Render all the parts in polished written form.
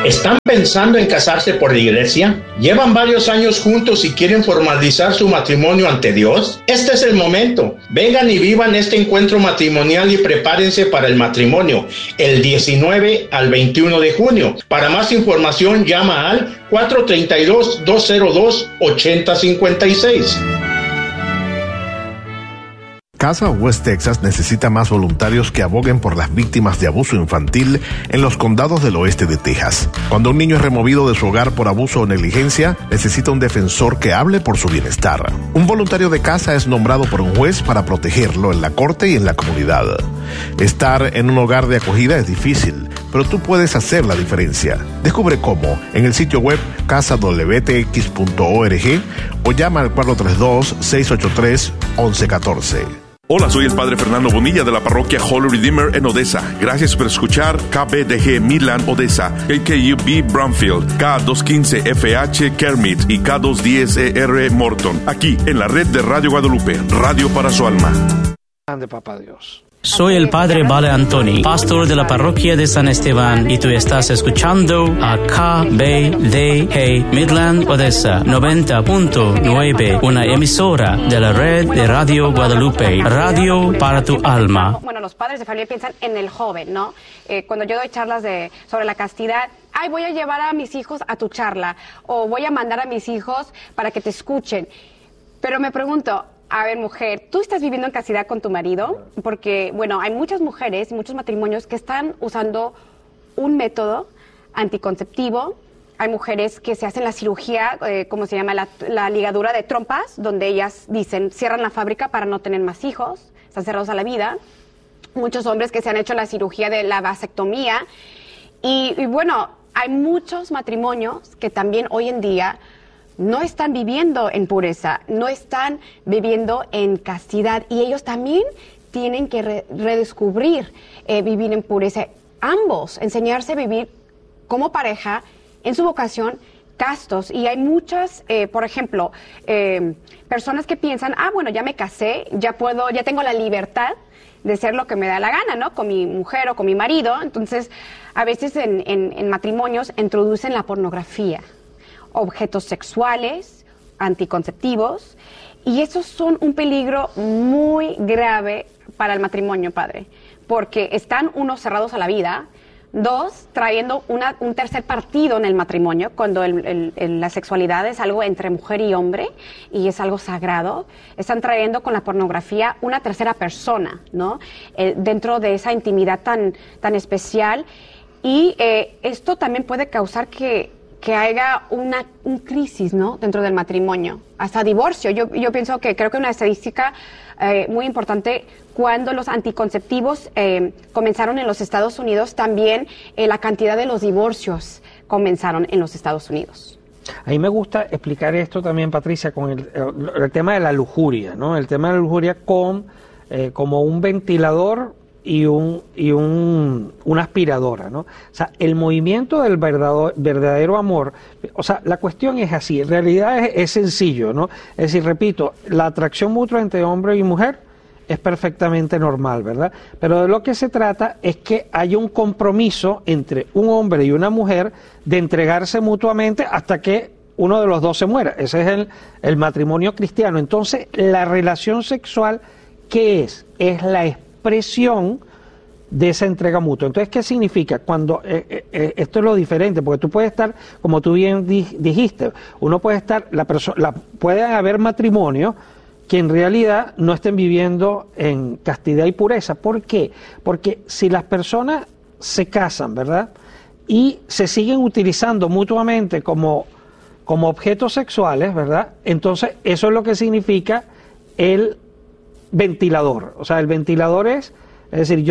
¿Están pensando en casarse por la iglesia? ¿Llevan varios años juntos y quieren formalizar su matrimonio ante Dios? Este es el momento. Vengan y vivan este encuentro matrimonial y prepárense para el matrimonio el 19 al 21 de junio. Para más información llama al 432-202-8056. Casa West Texas necesita más voluntarios que aboguen por las víctimas de abuso infantil en los condados del oeste de Texas. Cuando un niño es removido de su hogar por abuso o negligencia, necesita un defensor que hable por su bienestar. Un voluntario de casa es nombrado por un juez para protegerlo en la corte y en la comunidad. Estar en un hogar de acogida es difícil, pero tú puedes hacer la diferencia. Descubre cómo en el sitio web casadwtx.org o llama al 432-683-1114. Hola, soy el Padre Fernando Bonilla de la parroquia Holy Redeemer en Odessa. Gracias por escuchar KBDG Midland Odessa, KKUB Bromfield, K215FH Kermit y K210ER Morton, aquí en la red de Radio Guadalupe, Radio para su alma. De Papá Dios. Soy el Padre Vale Antoni, pastor de la parroquia de San Esteban, y tú estás escuchando a KBDG Midland Odessa 90.9, una emisora de la red de Radio Guadalupe, Radio para tu alma. Bueno, los padres de familia piensan en el joven, ¿no? Cuando yo doy charlas sobre la castidad, voy a llevar a mis hijos a tu charla, o voy a mandar a mis hijos para que te escuchen. Pero me pregunto, a ver, mujer, ¿tú estás viviendo en castidad con tu marido? Porque, bueno, hay muchas mujeres y muchos matrimonios que están usando un método anticonceptivo. Hay mujeres que se hacen la cirugía, ¿cómo se llama? La ligadura de trompas, donde ellas dicen, cierran la fábrica para no tener más hijos, están cerrados a la vida. Muchos hombres que se han hecho la cirugía de la vasectomía. Y bueno, hay muchos matrimonios que también hoy en día no están viviendo en pureza, no están viviendo en castidad, y ellos también tienen que redescubrir vivir en pureza. Ambos, enseñarse a vivir como pareja, en su vocación, castos. Y hay muchas, por ejemplo, personas que piensan, bueno, ya me casé, ya tengo la libertad de ser lo que me da la gana, ¿no? Con mi mujer o con mi marido. Entonces, a veces en matrimonios introducen la pornografía, objetos sexuales, anticonceptivos, y esos son un peligro muy grave para el matrimonio, padre, porque están, uno, cerrados a la vida, dos, trayendo un tercer partido en el matrimonio, cuando la sexualidad es algo entre mujer y hombre y es algo sagrado. Están trayendo con la pornografía una tercera persona, ¿no? Dentro de esa intimidad tan especial, y esto también puede causar que haya un crisis, ¿no?, dentro del matrimonio, hasta divorcio. Yo pienso que creo que una estadística muy importante, cuando los anticonceptivos comenzaron en los Estados Unidos, también la cantidad de los divorcios comenzaron en los Estados Unidos. A mí me gusta explicar esto también, Patricia, con el tema de la lujuria, ¿no? El tema de la lujuria como un ventilador y una aspiradora, ¿no? O sea, el movimiento del verdadero amor, o sea, la cuestión es así, en realidad es sencillo, ¿no? Es decir, repito, la atracción mutua entre hombre y mujer es perfectamente normal, ¿verdad? Pero de lo que se trata es que haya un compromiso entre un hombre y una mujer de entregarse mutuamente hasta que uno de los dos se muera. Ese es el matrimonio cristiano. Entonces, la relación sexual, ¿qué es? Es la expresión de esa entrega mutua. Entonces, ¿qué significa? Cuando esto es lo diferente, porque tú puedes estar, como tú bien dijiste, uno puede estar, puede haber matrimonios que en realidad no estén viviendo en castidad y pureza. ¿Por qué? Porque si las personas se casan, ¿verdad?, y se siguen utilizando mutuamente como objetos sexuales, ¿verdad?, entonces eso es lo que significa el ventilador. O sea, el ventilador es decir,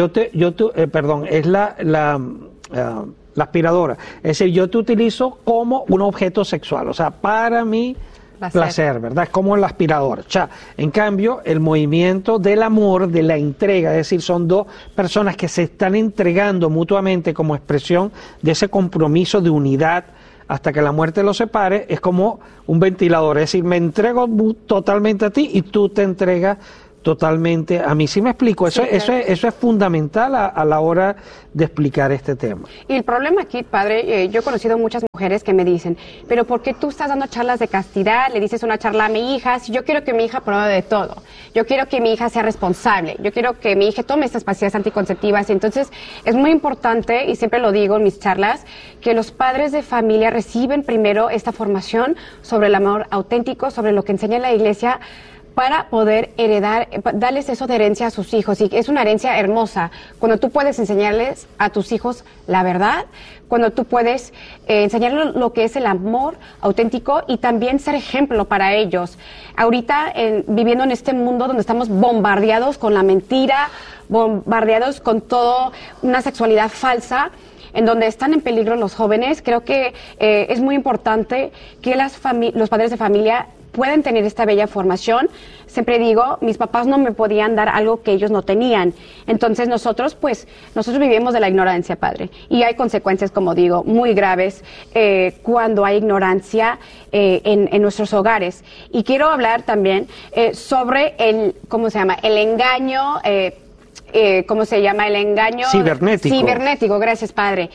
es la aspiradora. Es decir, yo te utilizo como un objeto sexual, o sea, para mi placer, ¿verdad? Es como la aspiradora. O sea, en cambio, el movimiento del amor, de la entrega, es decir, son dos personas que se están entregando mutuamente como expresión de ese compromiso de unidad hasta que la muerte los separe, es como un ventilador. Es decir, me entrego totalmente a ti y tú te entregas Totalmente. A mí sí me explico. Eso es fundamental a la hora de explicar este tema. Y el problema aquí, padre, yo he conocido muchas mujeres que me dicen, pero ¿por qué tú estás dando charlas de castidad? Le dices una charla a mi hija, si yo quiero que mi hija pruebe de todo. Yo quiero que mi hija sea responsable. Yo quiero que mi hija tome estas pastillas anticonceptivas. Y entonces es muy importante, y siempre lo digo en mis charlas, que los padres de familia reciben primero esta formación sobre el amor auténtico, sobre lo que enseña la Iglesia, para poder darles eso de herencia a sus hijos. Y es una herencia hermosa, cuando tú puedes enseñarles a tus hijos la verdad, cuando tú puedes enseñarles lo que es el amor auténtico y también ser ejemplo para ellos. Ahorita, viviendo en este mundo donde estamos bombardeados con la mentira, bombardeados con toda una sexualidad falsa, en donde están en peligro los jóvenes, creo que es muy importante que los padres de familia pueden tener esta bella formación. Siempre digo, mis papás no me podían dar algo que ellos no tenían. Entonces nosotros vivimos de la ignorancia, padre. Y hay consecuencias, como digo, muy graves cuando hay ignorancia en nuestros hogares. Y quiero hablar también sobre el engaño, ¿cómo se llama? El engaño cibernético. Cibernético, gracias, padre.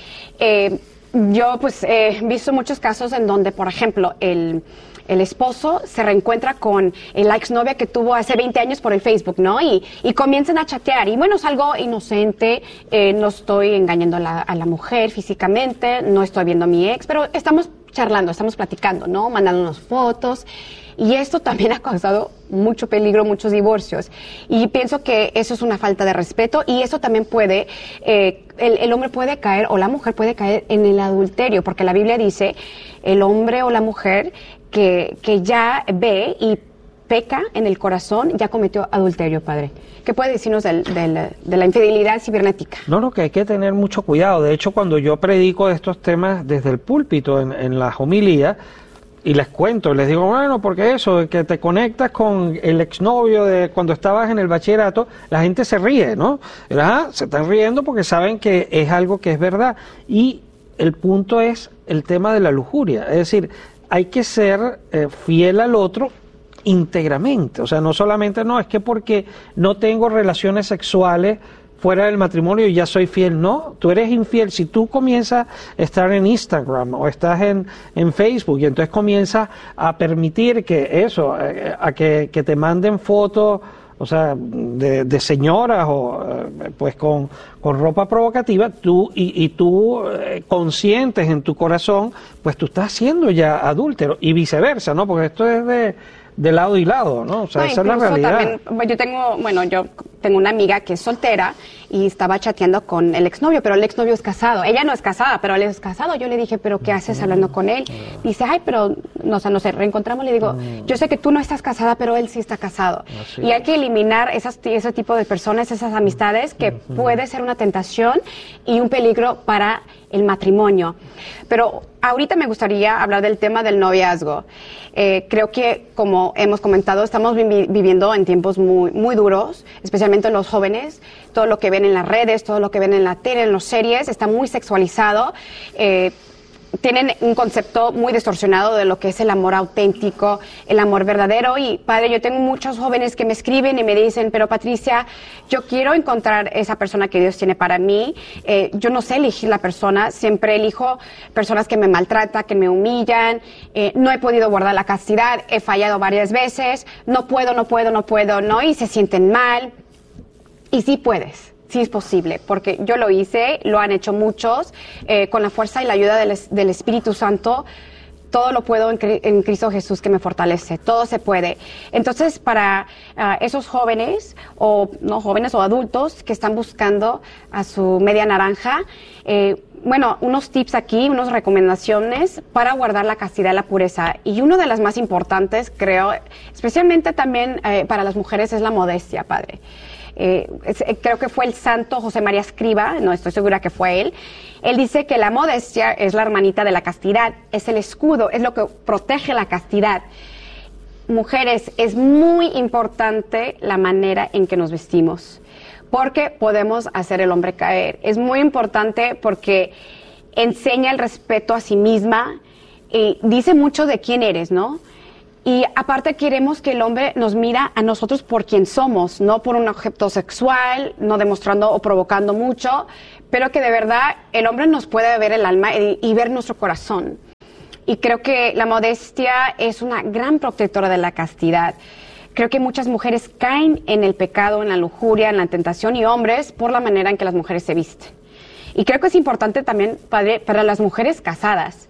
Yo he visto muchos casos en donde, por ejemplo, el esposo se reencuentra con la exnovia que tuvo hace 20 años por el Facebook, ¿no? Y comienzan a chatear. Y bueno, es algo inocente, no estoy engañando a la mujer físicamente, no estoy viendo a mi ex, pero estamos charlando, estamos platicando, ¿no? Mandándonos fotos. Y esto también ha causado mucho peligro, muchos divorcios. Y pienso que eso es una falta de respeto y eso también puede, el hombre puede caer o la mujer puede caer en el adulterio, porque la Biblia dice, el hombre o la mujer que ya ve y peca en el corazón, ya cometió adulterio, padre. ¿Qué puede decirnos de la infidelidad cibernética? No, que hay que tener mucho cuidado. De hecho, cuando yo predico estos temas desde el púlpito, en las homilías, y les cuento, les digo, bueno, porque eso, que te conectas con el exnovio de cuando estabas en el bachillerato, la gente se ríe, ¿no? Se están riendo porque saben que es algo que es verdad. Y el punto es el tema de la lujuria. Es decir, hay que ser fiel al otro íntegramente. O sea, no solamente, es que porque no tengo relaciones sexuales fuera del matrimonio y ya soy fiel. No, tú eres infiel si tú comienzas a estar en Instagram o estás en Facebook y entonces comienzas a permitir que eso, a que te manden fotos, o sea, de señoras o pues con ropa provocativa, tú conscientes en tu corazón, pues tú estás siendo ya adúltero y viceversa, ¿no? Porque esto es de lado y lado, ¿no? O sea, esa es la realidad. También, yo tengo una amiga que es soltera y estaba chateando con el exnovio, pero el exnovio es casado. Ella no es casada, pero él es casado. Yo le dije, ¿pero qué haces hablando con él? Dice, pero no sé, reencontramos. Le digo, yo sé que tú no estás casada, pero él sí está casado. Y hay que eliminar ese tipo de personas, esas amistades que puede ser una tentación y un peligro para el matrimonio. Pero ahorita me gustaría hablar del tema del noviazgo. Creo que, como hemos comentado, estamos viviendo en tiempos muy, muy duros, especialmente los jóvenes. Todo lo que ven en las redes, todo lo que ven en la tele, en las series, está muy sexualizado. Tienen un concepto muy distorsionado de lo que es el amor auténtico, el amor verdadero. Y, padre, yo tengo muchos jóvenes que me escriben y me dicen, pero Patricia, yo quiero encontrar esa persona que Dios tiene para mí. Yo no sé elegir la persona, siempre elijo personas que me maltratan, que me humillan. No he podido guardar la castidad, he fallado varias veces, no puedo, ¿no? Y se sienten mal. Y sí puedes. Sí es posible, porque yo lo hice, lo han hecho muchos, con la fuerza y la ayuda del Espíritu Santo, todo lo puedo en Cristo Jesús que me fortalece, todo se puede. Entonces, para esos jóvenes, o no jóvenes o adultos que están buscando a su media naranja, unos tips aquí, unas recomendaciones para guardar la castidad y la pureza. Y una de las más importantes, creo, especialmente también para las mujeres, es la modestia, padre. Creo que fue el santo José María Escriba, no estoy segura que fue él. Él dice que la modestia es la hermanita de la castidad, es el escudo, es lo que protege la castidad. Mujeres, es muy importante la manera en que nos vestimos, porque podemos hacer el hombre caer. Es muy importante porque enseña el respeto a sí misma y dice mucho de quién eres, ¿no? Y aparte queremos que el hombre nos mira a nosotros por quien somos, no por un objeto sexual, no demostrando o provocando mucho, pero que de verdad el hombre nos puede ver el alma y ver nuestro corazón. Y creo que la modestia es una gran protectora de la castidad. Creo que muchas mujeres caen en el pecado, en la lujuria, en la tentación, y hombres por la manera en que las mujeres se visten. Y creo que es importante también para las mujeres casadas.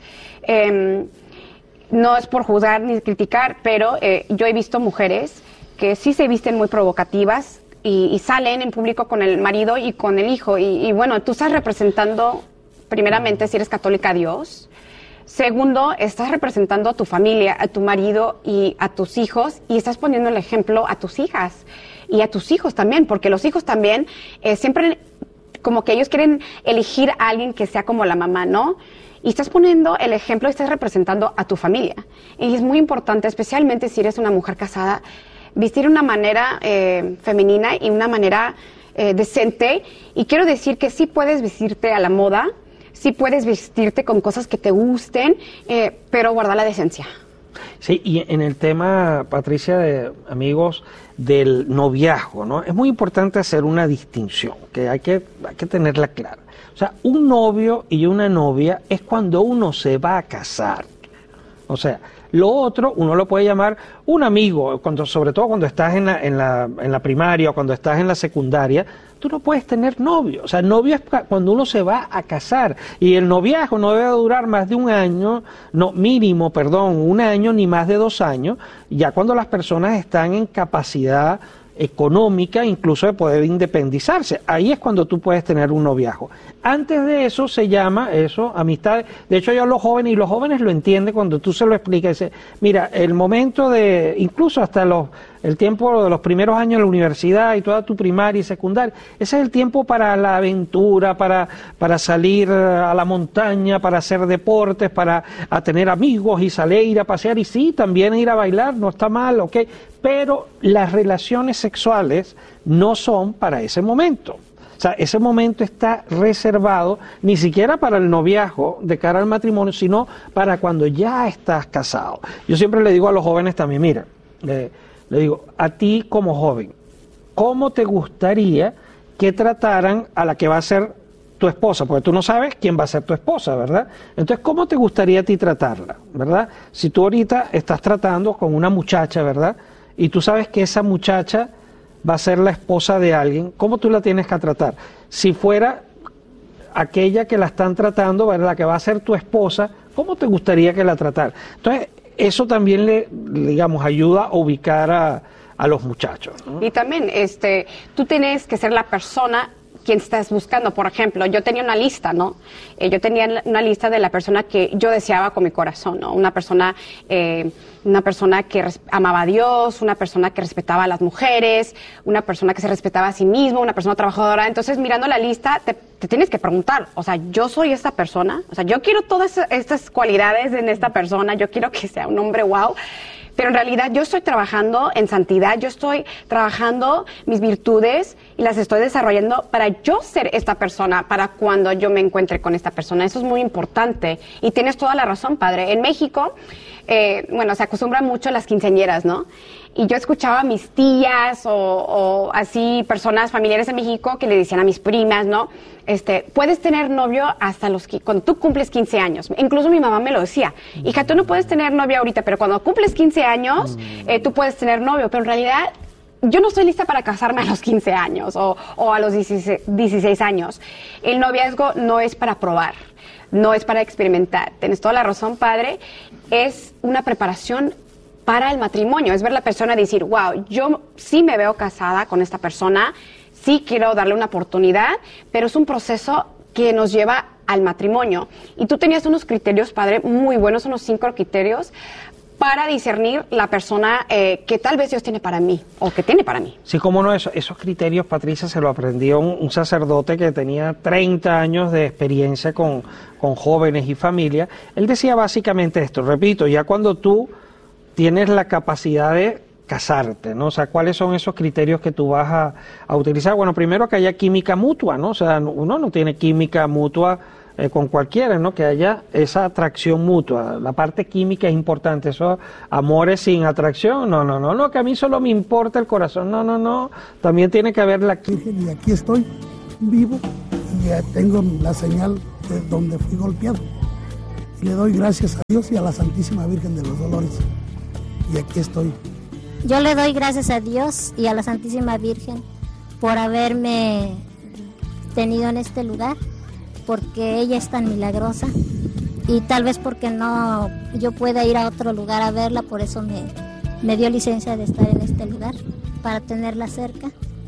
No es por juzgar ni criticar, pero yo he visto mujeres que sí se visten muy provocativas y salen en público con el marido y con el hijo. Y bueno, tú estás representando, primeramente, si eres católica, a Dios. Segundo, estás representando a tu familia, a tu marido y a tus hijos, y estás poniendo el ejemplo a tus hijas y a tus hijos también, porque los hijos también siempre como que ellos quieren elegir a alguien que sea como la mamá, ¿no? Y estás poniendo el ejemplo y estás representando a tu familia. Y es muy importante, especialmente si eres una mujer casada, vestir de una manera femenina y una manera decente. Y quiero decir que sí puedes vestirte a la moda, sí puedes vestirte con cosas que te gusten, pero guarda la decencia. Sí, y en el tema, Patricia, de amigos, del noviazgo, ¿no? Es muy importante hacer una distinción, que hay que tenerla clara. O sea, un novio y una novia es cuando uno se va a casar. O sea, lo otro uno lo puede llamar un amigo, sobre todo cuando estás en la primaria o cuando estás en la secundaria. Tú no puedes tener novio. O sea, novio es cuando uno se va a casar. Y el noviazgo no debe durar más de un año, un año ni más de 2 años, ya cuando las personas están en capacidad económica, incluso de poder independizarse. Ahí es cuando tú puedes tener un noviazgo. Antes de eso se llama eso amistad. De hecho, yo a los jóvenes lo entienden cuando tú se lo explicas. Dice, mira, el momento de, incluso hasta el tiempo de los primeros años de la universidad y toda tu primaria y secundaria, ese es el tiempo para la aventura, para salir a la montaña, para hacer deportes, para tener amigos y salir, ir a pasear, y sí, también ir a bailar, no está mal, ok, pero las relaciones sexuales no son para ese momento. O sea, ese momento está reservado ni siquiera para el noviazgo de cara al matrimonio, sino para cuando ya estás casado. Yo siempre le digo a los jóvenes también, mira, le digo, a ti como joven, ¿cómo te gustaría que trataran a la que va a ser tu esposa? Porque tú no sabes quién va a ser tu esposa, ¿verdad? Entonces, ¿cómo te gustaría a ti tratarla, verdad? Si tú ahorita estás tratando con una muchacha, ¿verdad? Y tú sabes que esa muchacha va a ser la esposa de alguien, ¿cómo tú la tienes que tratar? Si fuera aquella que la están tratando, ¿verdad?, la que va a ser tu esposa, ¿cómo te gustaría que la tratara? Entonces, eso también digamos, ayuda a ubicar a los muchachos, ¿no? Y también, tú tienes que ser la persona quien estás buscando. Por ejemplo, yo tenía una lista, ¿no? Yo tenía una lista de la persona que yo deseaba con mi corazón, ¿no? Una persona que amaba a Dios, una persona que respetaba a las mujeres, una persona que se respetaba a sí mismo, una persona trabajadora. Entonces, mirando la lista, te tienes que preguntar, o sea, ¿yo soy esta persona? O sea, yo quiero todas estas cualidades en esta persona, yo quiero que sea un hombre wow. Pero en realidad yo estoy trabajando en santidad, yo estoy trabajando mis virtudes y las estoy desarrollando para yo ser esta persona, para cuando yo me encuentre con esta persona. Eso es muy importante. Y tienes toda la razón, padre. En México, se acostumbran mucho las quinceañeras, ¿no? Y yo escuchaba a mis tías o así personas familiares en México que le decían a mis primas, ¿no? Puedes tener novio hasta cuando tú cumples 15 años. Incluso mi mamá me lo decía. Hija, tú no puedes tener novio ahorita, pero cuando cumples 15 años, tú puedes tener novio. Pero en realidad, yo no estoy lista para casarme a los 15 años o a los 16 años. El noviazgo no es para probar, no es para experimentar. Tienes toda la razón, padre. Es una preparación para el matrimonio. Es ver la persona y decir, wow, yo sí me veo casada con esta persona, sí quiero darle una oportunidad, pero es un proceso que nos lleva al matrimonio. Y tú tenías unos criterios, padre, muy buenos, unos 5 criterios para discernir la persona que tal vez Dios tiene para mí, o que tiene para mí. Sí, cómo no, esos criterios, Patricia, se lo aprendió un sacerdote que tenía 30 años de experiencia con jóvenes y familia. Él decía básicamente esto, repito, ya cuando tú tienes la capacidad de casarte, ¿no? O sea, ¿cuáles son esos criterios que tú vas a utilizar? Bueno, primero que haya química mutua, ¿no? O sea, uno no tiene química mutua con cualquiera, ¿no? Que haya esa atracción mutua. La parte química es importante. Eso, amores sin atracción, no, que a mí solo me importa el corazón. No. También tiene que haber la química. Y aquí estoy, vivo, y ya tengo la señal de donde fui golpeado. Y le doy gracias a Dios y a la Santísima Virgen de los Dolores. Y aquí estoy. Yo le doy gracias a Dios y a la Santísima Virgen por haberme tenido en este lugar, porque ella es tan milagrosa y tal vez porque no yo pueda ir a otro lugar a verla, por eso me dio licencia de estar en este lugar, para tenerla cerca.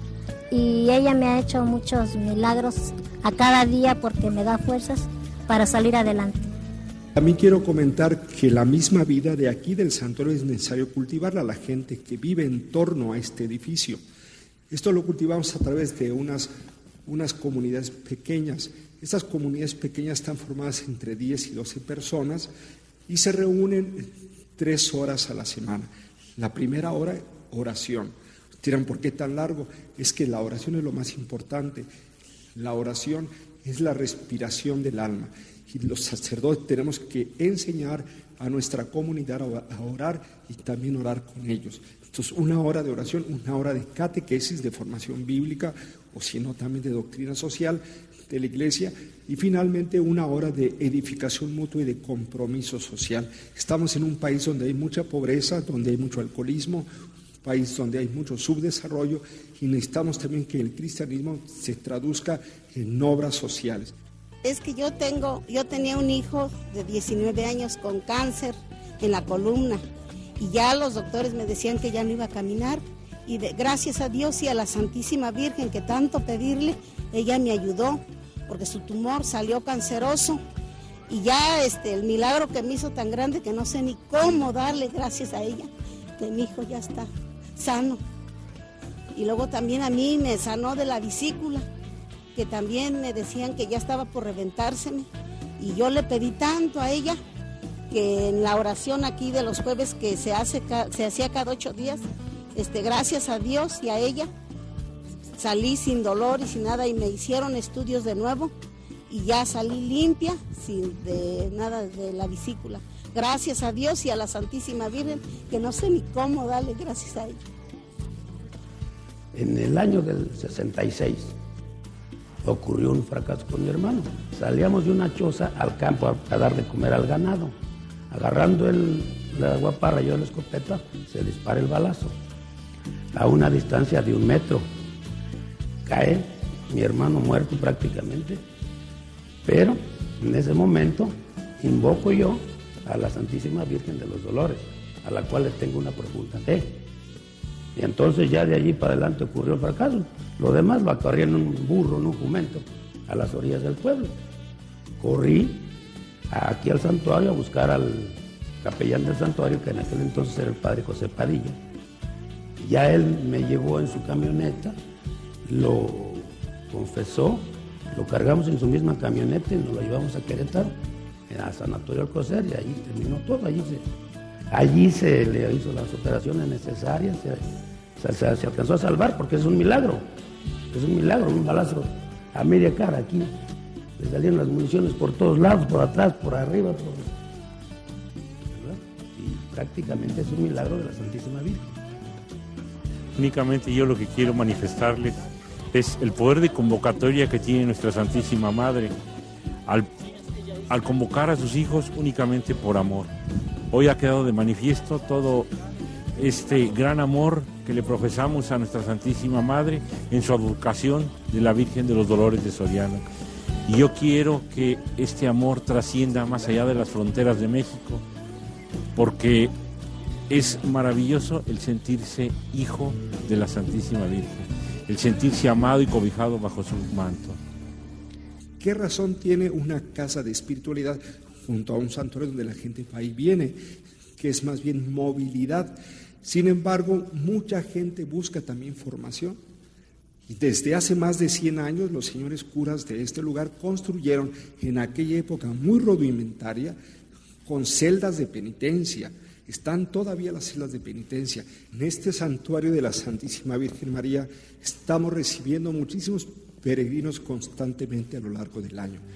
Y ella me ha hecho muchos milagros a cada día porque me da fuerzas para salir adelante. También quiero comentar que la misma vida de aquí del santuario es necesario cultivarla a la gente que vive en torno a este edificio. Esto lo cultivamos a través de unas comunidades pequeñas. Estas comunidades pequeñas están formadas entre 10 y 12 personas y se reúnen 3 horas a la semana. La primera hora, oración. Dirán, ¿por qué tan largo? Es que la oración es lo más importante. La oración es la respiración del alma. Y los sacerdotes tenemos que enseñar a nuestra comunidad a orar y también orar con ellos. Entonces, 1 hora de oración, 1 hora de catequesis, de formación bíblica, o si no, también de doctrina social de la Iglesia, y finalmente 1 hora de edificación mutua y de compromiso social. Estamos en un país donde hay mucha pobreza, donde hay mucho alcoholismo, un país donde hay mucho subdesarrollo, y necesitamos también que el cristianismo se traduzca en obras sociales. Es que yo tenía un hijo de 19 años con cáncer en la columna, y ya los doctores me decían que ya no iba a caminar, y gracias a Dios y a la Santísima Virgen, que tanto pedirle, ella me ayudó, porque su tumor salió canceroso, y ya el milagro que me hizo tan grande que no sé ni cómo darle gracias a ella, que mi hijo ya está sano. Y luego también a mí me sanó de la vesícula, que también me decían que ya estaba por reventárseme, y yo le pedí tanto a ella que en la oración aquí de los jueves que se hacía cada 8 días, gracias a Dios y a ella salí sin dolor y sin nada, y me hicieron estudios de nuevo y ya salí limpia, sin de nada de la vesícula. Gracias a Dios y a la Santísima Virgen, que no sé ni cómo darle gracias a ella. En el año del 66 ocurrió un fracaso con mi hermano. Salíamos de una choza al campo a dar de comer al ganado. Agarrando la guaparra, yo la escopeta, se dispara el balazo. A una distancia de 1 metro. Cae mi hermano muerto prácticamente. Pero en ese momento invoco yo a la Santísima Virgen de los Dolores, a la cual le tengo una profunda fe. Y entonces ya de allí para adelante ocurrió el fracaso. Lo demás lo corrí en un burro, en un jumento, a las orillas del pueblo. Corrí aquí al santuario a buscar al capellán del santuario, que en aquel entonces era el padre José Padilla. Ya él me llevó en su camioneta, lo confesó, lo cargamos en su misma camioneta y nos lo llevamos a Querétaro, al Sanatorio Alcocer, y allí terminó todo. Allí se le hizo las operaciones necesarias, se alcanzó a salvar, porque es un milagro, un balazo a media cara aquí. Le salieron las municiones por todos lados, por atrás, por arriba, ¿verdad? Y prácticamente es un milagro de la Santísima Virgen. Únicamente yo lo que quiero manifestarles es el poder de convocatoria que tiene nuestra Santísima Madre al convocar a sus hijos únicamente por amor. Hoy ha quedado de manifiesto todo este gran amor que le profesamos a nuestra Santísima Madre en su advocación de la Virgen de los Dolores de Soriano. Y yo quiero que este amor trascienda más allá de las fronteras de México, porque es maravilloso el sentirse hijo de la Santísima Virgen, el sentirse amado y cobijado bajo su manto. ¿Qué razón tiene una casa de espiritualidad junto a un santuario donde la gente va y viene, que es más bien movilidad? Sin embargo, mucha gente busca también formación. Y desde hace más de 100 años los señores curas de este lugar construyeron en aquella época muy rudimentaria con celdas de penitencia. Están todavía las celdas de penitencia. En este santuario de la Santísima Virgen María estamos recibiendo muchísimos peregrinos constantemente a lo largo del año.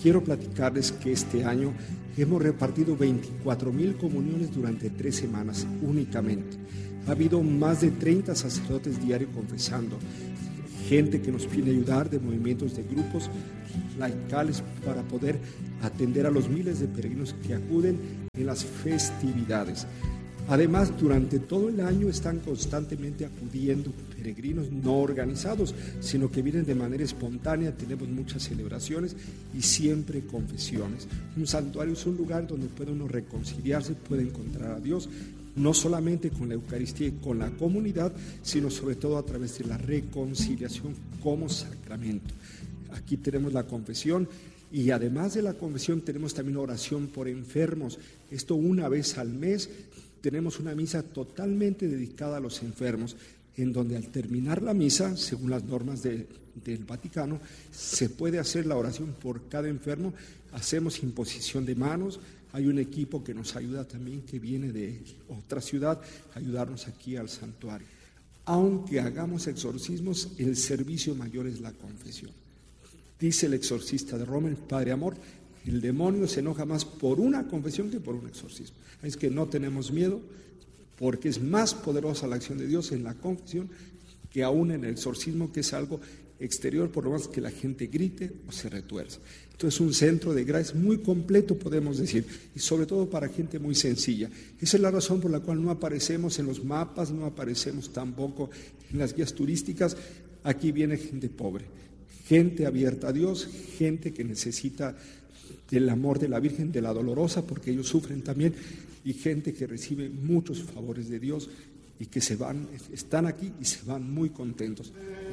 quiero platicarles que este año hemos repartido 24,000 comuniones durante 3 semanas únicamente. Ha habido más de 30 sacerdotes diarios confesando, gente que nos pide ayudar de movimientos de grupos laicales para poder atender a los miles de peregrinos que acuden en las festividades. Además, durante todo el año están constantemente acudiendo peregrinos no organizados, sino que vienen de manera espontánea. Tenemos muchas celebraciones y siempre confesiones. Un santuario es un lugar donde puede uno reconciliarse, puede encontrar a Dios, no solamente con la Eucaristía y con la comunidad, sino sobre todo a través de la reconciliación como sacramento. Aquí tenemos la confesión y además de la confesión tenemos también oración por enfermos. Esto una vez al mes. Tenemos una misa totalmente dedicada a los enfermos, en donde al terminar la misa, según las normas del Vaticano, se puede hacer la oración por cada enfermo. Hacemos imposición de manos. Hay un equipo que nos ayuda también, que viene de otra ciudad, a ayudarnos aquí al santuario. Aunque hagamos exorcismos, el servicio mayor es la confesión. Dice el exorcista de Roma, el Padre Amor, el demonio se enoja más por una confesión que por un exorcismo. Es que no tenemos miedo, porque es más poderosa la acción de Dios en la confesión que aún en el exorcismo, que es algo exterior, por lo más que la gente grite o se retuerza. Entonces, un centro de gracia muy completo, podemos decir, y sobre todo para gente muy sencilla. Esa es la razón por la cual no aparecemos en los mapas, no aparecemos tampoco en las guías turísticas. Aquí viene gente pobre, gente abierta a Dios, gente que necesita del amor de la Virgen, de la Dolorosa, porque ellos sufren también, y gente que recibe muchos favores de Dios y que están aquí y se van muy contentos.